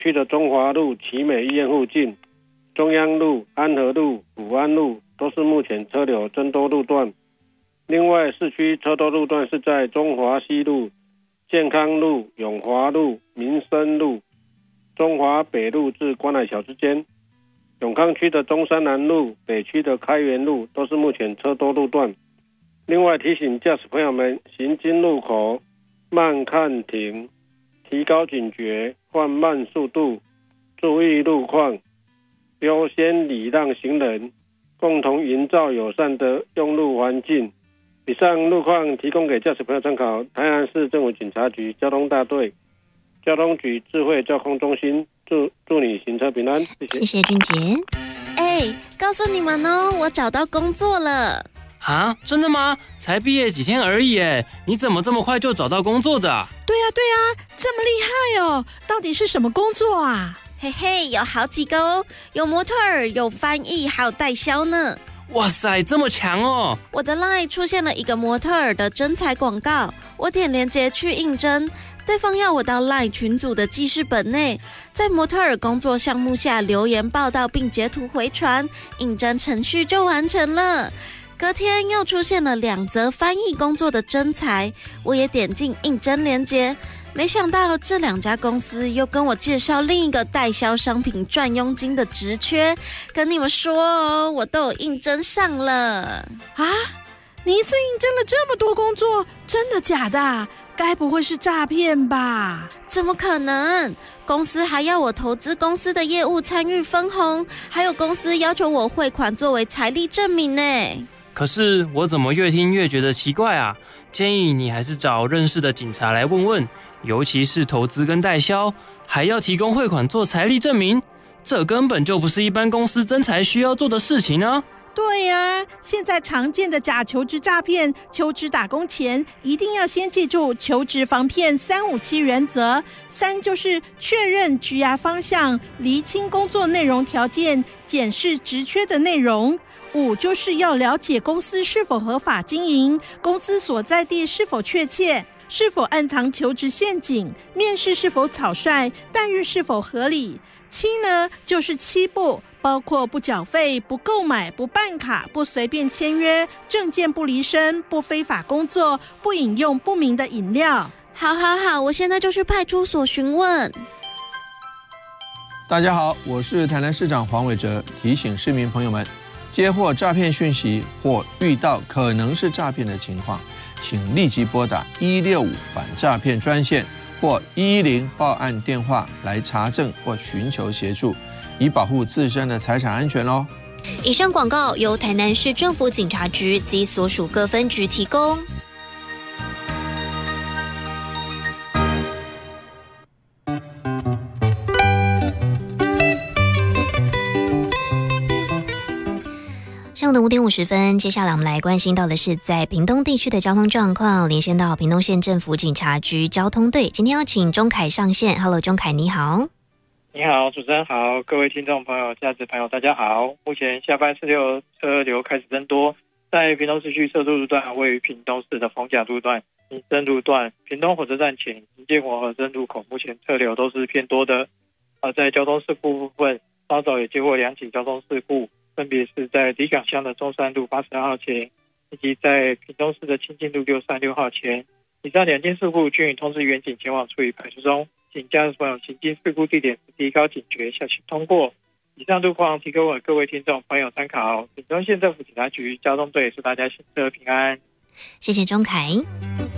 区的中华路、奇美医院附近、中央路、安和路、武安路都是目前车流增多路段。另外，市区车多路段是在中华西路、健康路、永华路、民生路、中华北路至关海桥之间。永康区的中山南路、北区的开元路都是目前车多路段。另外提醒驾驶朋友们，行经路口慢看停，提高警觉，放慢速度，注意路况，优先礼让行人，共同营造友善的用路环境。以上路况提供给驾驶朋友参考。台南市政府警察局交通大队、交通局智慧交通中心，祝你行车平安。谢谢。 谢谢俊杰。 告诉你们哦，我找到工作了。 啊，真的吗？才毕业几天而已耶，你怎么这么快就找到工作的啊？ 对啊，这么厉害哦！到底是什么工作啊？ 嘿嘿，有好几个哦，有模特儿，有翻译，还有代销呢。 哇塞，这么强哦！ 我的 LINE 出现了一个模特儿的征才广告，我点连结去应征，对方要我到 LINE 群组的记事本内，在模特儿工作项目下留言报道并截图回传，应征程序就完成了。隔天又出现了2则翻译工作的征才，我也点进应征连结，没想到这2家公司又跟我介绍另一个代销商品赚佣金的职缺，跟你们说哦，我都有应征上了啊！你一次应征了这么多工作，真的假的？该不会是诈骗吧？ 怎么可能？公司还要我投资公司的业务参与分红，还有公司要求我汇款作为财力证明呢。 可是我怎么越听越觉得奇怪啊？建议你还是找认识的警察来问问，尤其是投资跟代销，还要提供汇款做财力证明，这根本就不是一般公司征才需要做的事情啊！ 对啊，现在常见的假求职诈骗，求职打工前一定要先记住求职防骗357原则。3就是确认职涯方向，厘清工作内容条件，检视职缺的内容。5就是要了解公司是否合法经营，公司所在地是否确切，是否暗藏求职陷阱，面试是否草率，待遇是否合理。7呢，就是7不，包括不缴费、不购买、不办卡、不随便签约、证件不离身、不非法工作、不饮用不明的饮料。 好，我现在就去派出所询问。 大家好，我是台南市长黄伟哲，提醒市民朋友们，接获诈骗讯息或遇到可能是诈骗的情况，请立即拨打165反诈骗专线或110报案电话来查证或寻求协助，以保护自身的财产安全哦。 以上广告由台南市政府警察局及所属各分局提供。上午的5点50分，接下来我们来关心到的是在屏东地区的交通状况，连线到屏东县政府警察局交通队。今天要请钟凯上线。Hello， 钟凯你好。 你好，主持人好，各位听众朋友、驾驶朋友大家好。目前下班时车流开始增多，在屏东市区社区路段，位于屏东市的逢甲路段、民生路段、屏东火车站前、营建国和正路口，目前车流都是偏多的。在交通事故部分，稍早也接获2起交通事故，分别是在离港乡的中山路82号前，以及在屏东市的清境路636号前。以上2件事故均已通知员警前往处理排除中，请驾驶朋友行经事故地点提高警觉，小心通过。以上路况提供给各位听众朋友参考。屏东县政府警察局交通队祝大家行车平安。 谢谢钟凯。